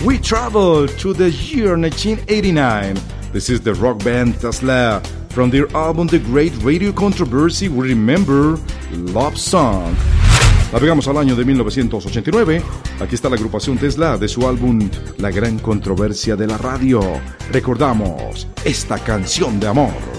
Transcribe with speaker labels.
Speaker 1: We travel to the year 1989. This is the rock band Tesla. From their album The Great Radio Controversy, we remember Love Song. Navegamos al año de 1989. Aquí está la agrupación Tesla de su álbum La Gran Controversia de la Radio. Recordamos esta canción de amor.